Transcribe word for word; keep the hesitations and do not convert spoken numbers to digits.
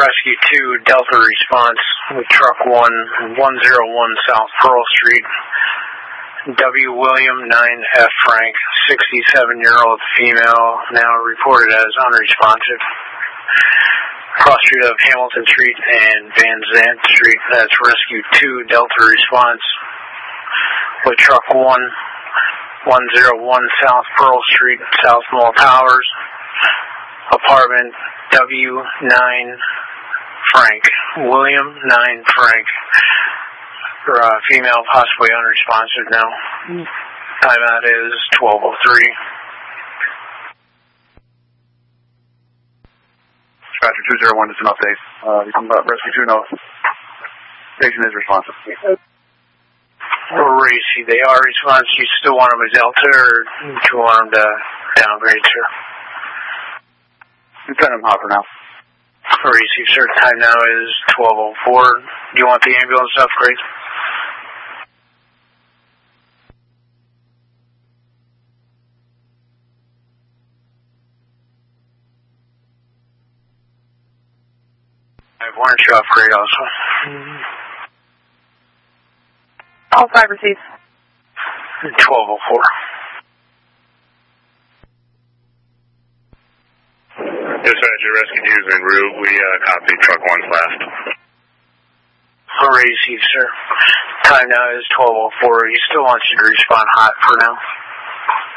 Rescue two, Delta response with truck one, one oh one South Pearl Street. W. William, nine F. Frank, sixty-seven-year-old female, now reported as unresponsive. Cross street of Hamilton Street and Van Zant Street. That's Rescue two, Delta response with truck one, one oh one South Pearl Street, South Mall Towers. Apartment W nine Frank, William nine Frank, uh, female, possibly unresponsive now. Timeout is twelve oh three. Dispatcher two oh one, just an update. Uh, you can uh, Rescue two, no. Patient is responsive. Racy, they are responsive. You still want them as Delta, or do you want them to downgrade, sir? Send them hot for now. Racy, sir, time now is twelve oh four. Do you want the ambulance upgrade? Why don't you upgrade also? All five received. twelve oh four. Dispatcher, Rescue two is en route. We uh, copy truck one's last. Received, sir. Time now is twelve oh four. He still wants you to respond hot for now.